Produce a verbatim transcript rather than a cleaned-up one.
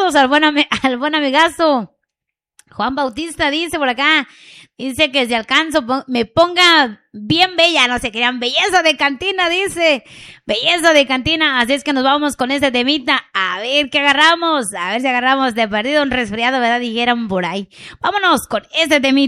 Saludos al buen, ami- al buen amigazo. Juan Bautista dice por acá, dice que si alcanzo pon- me ponga bien bella, no se crean, belleza de cantina, dice, belleza de cantina, así es que nos vamos con este temita, a ver qué agarramos, a ver si agarramos de perdido un resfriado, ¿verdad? Dijeron por ahí. Vámonos con este temita.